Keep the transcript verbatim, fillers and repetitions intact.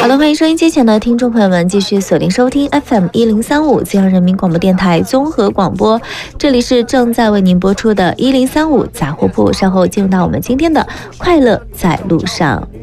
好的，欢迎收音机前的听众朋友们继续锁定收听 F M 一零三五吉安人民广播电台综合广播，这里是正在为您播出的一零三五杂货铺，稍后进入到我们今天的快乐在路上。